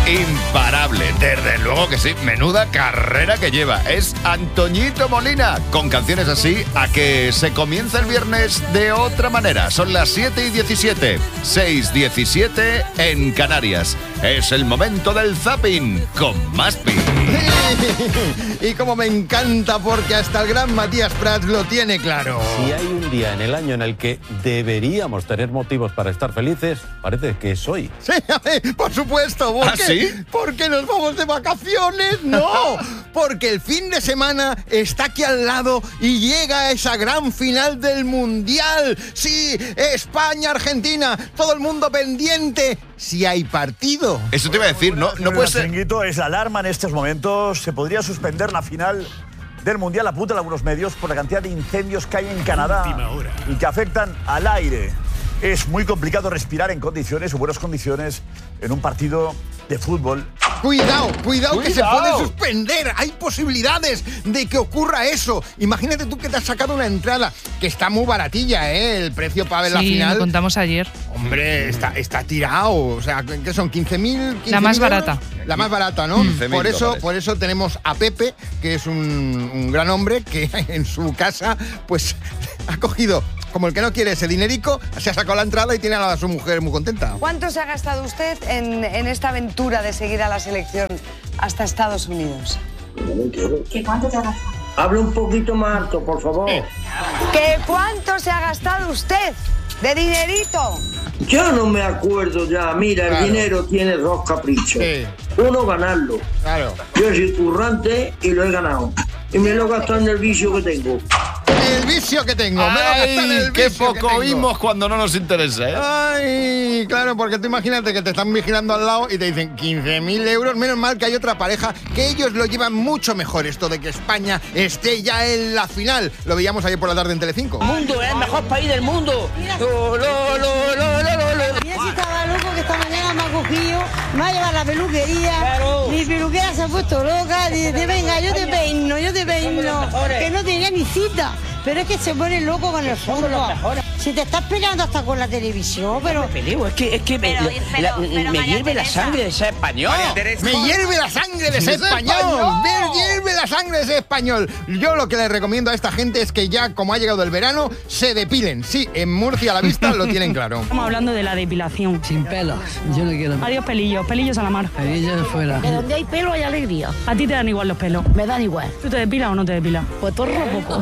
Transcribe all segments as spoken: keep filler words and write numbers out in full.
imparable. Desde luego que sí, menuda carrera que lleva. Es Antoñito Molina, con canciones así a que se comienza el viernes de otra manera. Son las siete y diecisiete, seis diecisiete en Canarias. Es el momento del zapping con Maspi. Y como me encanta, porque hasta el gran Matías Prats lo tiene claro. Si hay un día en el año en el que deberíamos tener motivos para estar felices, parece que es hoy. Sí, por supuesto. ¿Por ¿Ah, qué? sí? ¿Porque nos vamos de vacaciones? No, porque el fin de semana está aquí al lado y llega esa gran final del Mundial. Sí, España-Argentina, todo el mundo pendiente. Si hay partido. Eso te iba a decir, no, no puede ser. Chiringuito, es la alarma en estos momentos. Se podría suspender la final del Mundial, apuntan algunos medios, por la cantidad de incendios que hay en Canadá y que afectan al aire. Es muy complicado respirar en condiciones o buenas condiciones en un partido de fútbol. Cuidado, cuidado, cuidado, que se puede suspender. Hay posibilidades de que ocurra eso. Imagínate tú que te has sacado una entrada que está muy baratilla, ¿eh? El precio para ver sí, la final. lo contamos ayer. Hombre, está, está tirado. O sea, ¿qué son? ¿quince mil? La más barata. La más barata, ¿no? quince mil por eso, dólares. por eso tenemos a Pepe, que es un, un gran hombre que en su casa, pues, ha cogido, como el que no quiere ese dinerico, se ha sacado la entrada y tiene a su mujer muy contenta. ¿Cuánto se ha gastado usted en, en esta aventura de seguir a la selección hasta Estados Unidos? ¿Qué cuánto te ha gastado? Habla un poquito más alto, por favor. ¿Qué cuánto se ha gastado usted de dinerito? Yo no me acuerdo ya. Mira, Claro. el dinero tiene dos caprichos. Sí. Uno, ganarlo. Claro. Yo soy currante y lo he ganado. Y me lo he gastado en el vicio que tengo. El vicio que tengo. me lo gastan en Ay, el qué vicio que poco tengo. oímos cuando no nos interesa, ¿eh? Ay, claro, porque tú imagínate que te están vigilando al lado y te dicen quince mil euros. Menos mal que hay otra pareja que ellos lo llevan mucho mejor, esto de que España esté ya en la final. Lo veíamos ayer por la tarde en Telecinco. Mundo, es el mejor país del mundo. Lo, lo, lo, lo, lo, lo, lo. Mira si estaba loco que esta mañana me ha cogido, me ha llevado a la peluquería. Claro. Mi peluquera se ha puesto loca. Dice, venga, yo te peino, yo te peino. Que no tenía ni cita. Pero es que se pone loco con el fútbol. Si te estás peleando hasta con la televisión, pero... Me peleo, es que, es que me, Pero, la- pero, la- pero me María hierve la Teresa. sangre de ser español. Me hierve la sangre de ser español. Me hierve la sangre de ser español. Yo lo que les recomiendo a esta gente es que ya, como ha llegado el verano, se depilen. Sí, en Murcia a la vista lo tienen claro. Estamos hablando de la depilación. Sin pelos, yo no quiero Adiós pelillos, pelillos a la mar. pelillos fuera. De donde hay pelo hay alegría. A ti te dan igual los pelos. Me dan igual. ¿Tú te depilas o no te depilas? Pues torro poco.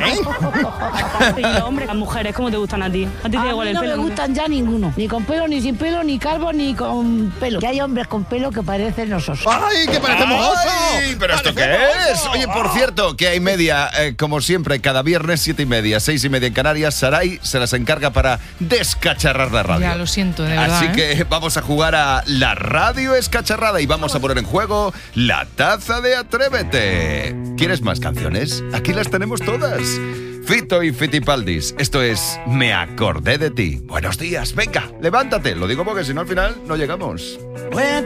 Y los hombres, las mujeres, ¿cómo te gustan a ti? ¿A ti te da A igual mí el no pelo? me gustan ya ninguno. Ni con pelo, ni sin pelo, ni calvo, ni con pelo. Que hay hombres con pelo que parecen osos. ¡Ay, que parecemos oso! Ay, ¿pero esto qué ¡Parecemos es? oso! Oye, por cierto, que hay media, eh, como siempre, cada viernes, siete y media, seis y media en Canarias, Saray se las encarga para descacharrar la radio. Ya, lo siento, de verdad. Así ¿eh? que vamos a jugar a la radio escacharrada y vamos a poner en juego la taza de Atrévete. ¿Quieres más canciones? Aquí las tenemos todas. Fito y Fitipaldis. Esto es Me acordé de ti. Buenos días, venga, levántate. Lo digo porque si no al final no llegamos.